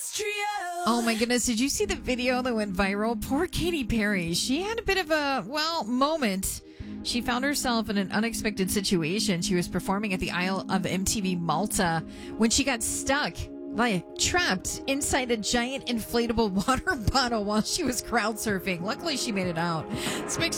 Oh my goodness, did you see the video that went viral? Poor Katy Perry. She had a bit of a, moment. She found herself in an unexpected situation. She was performing at the Isle of MTV Malta when she got stuck, trapped inside a giant inflatable water bottle while she was crowd surfing. Luckily, she made it out. It's Mix